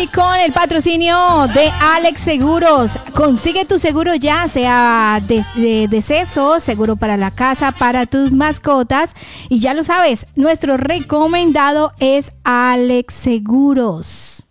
Y con el patrocinio de Alex Seguros, consigue tu seguro ya sea de deceso, seguro para la casa, para tus mascotas. Y ya lo sabes, nuestro recomendado es Alex Seguros.